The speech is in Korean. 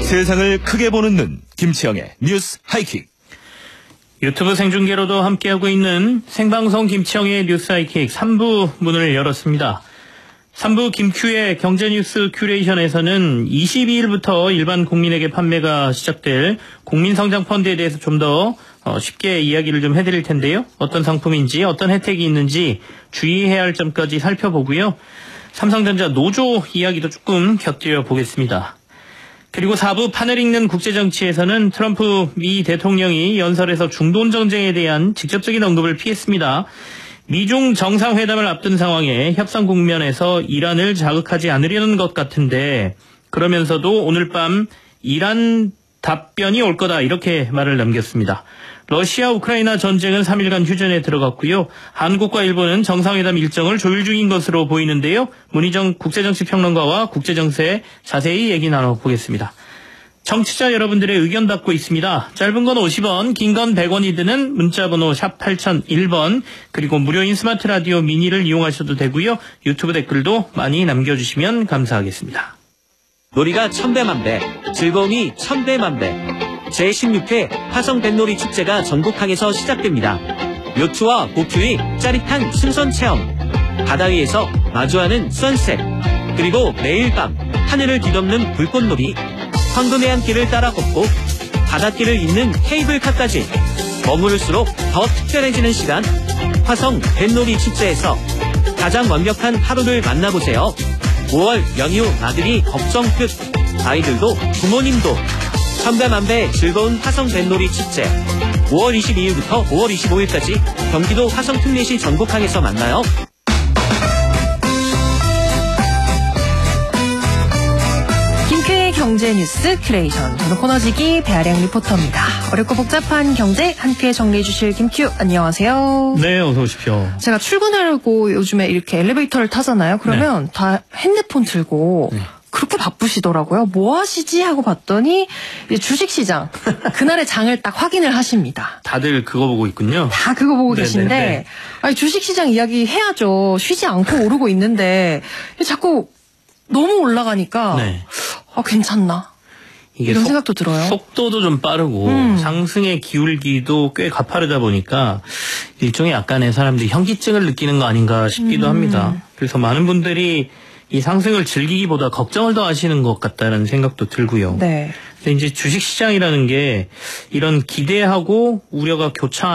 세상을 크게 보는 눈, 김치영의 뉴스 하이킥. 유튜브 생중계로도 함께하고 있는 생방송 김치영의 뉴스 하이킥 3부 문을 열었습니다. 3부 김큐의 경제뉴스 큐레이션에서는 22일부터 일반 국민에게 판매가 시작될 국민성장펀드에 대해서 좀 더 쉽게 이야기를 좀 해드릴 텐데요. 어떤 상품인지, 어떤 혜택이 있는지 주의해야 할 점까지 살펴보고요. 삼성전자 노조 이야기도 조금 곁들여 보겠습니다. 그리고 4부 판을 읽는 국제정치에서는 트럼프 미 대통령이 연설에서 중동 전쟁에 대한 직접적인 언급을 피했습니다. 미중 정상회담을 앞둔 상황에 협상 국면에서 이란을 자극하지 않으려는 것 같은데, 그러면서도 오늘 밤 이란 답변이 올 거다 이렇게 말을 남겼습니다. 러시아 우크라이나 전쟁은 3일간 휴전에 들어갔고요. 한국과 일본은 정상회담 일정을 조율 중인 것으로 보이는데요. 문희정 국제정치평론가와 국제정세 자세히 얘기 나눠보겠습니다. 청취자 여러분들의 의견 받고 있습니다. 짧은 건 50원, 긴 건 100원이 드는 문자번호 샵 8001번, 그리고 무료인 스마트 라디오 미니를 이용하셔도 되고요. 유튜브 댓글도 많이 남겨주시면 감사하겠습니다. 놀이가 천배만배, 즐거움이 천배만배. 제16회 화성 뱃놀이 축제가 전국항에서 시작됩니다. 요트와 보트의 짜릿한 승선 체험, 바다 위에서 마주하는 선셋, 그리고 매일 밤 하늘을 뒤덮는 불꽃놀이, 황금의 길을 따라 걷고 바닷길을 잇는 케이블카까지 머무를수록 더 특별해지는 시간, 화성 뱃놀이 축제에서 가장 완벽한 하루를 만나보세요. 5월 연휴 나들이 걱정 끝, 아이들도 부모님도 천배만배 즐거운 화성 뱃놀이 축제 5월 22일부터 5월 25일까지 경기도 화성 특례시 전국항에서 만나요. 김큐의 경제뉴스 큐레이션, 저는 코너지기 배아량 리포터입니다. 어렵고 복잡한 경제 함께 정리해 주실 김큐, 안녕하세요. 네, 어서 오십시오. 제가 출근하려고 요즘에 이렇게 엘리베이터를 타잖아요. 그러면 네. 다 핸드폰 들고 그렇게 바쁘시더라고요. 뭐 하시지 하고 봤더니 이제 주식시장 그날의 장을 딱 확인을 하십니다. 다들 그거 보고 있군요. 다 그거 보고 네네네. 계신데, 아니 주식시장 이야기 해야죠. 쉬지 않고 오르고 있는데 자꾸 너무 올라가니까 네. 괜찮나? 이게 이런 생각도 들어요. 속도도 좀 빠르고 상승의 기울기도 꽤 가파르다 보니까 일종의 약간의 사람들이 현기증을 느끼는 거 아닌가 싶기도 합니다. 그래서 많은 분들이 이 상승을 즐기기보다 걱정을 더 하시는 것 같다는 생각도 들고요. 네. 근데 이제 주식시장이라는 게 이런 기대하고 우려가 교차하는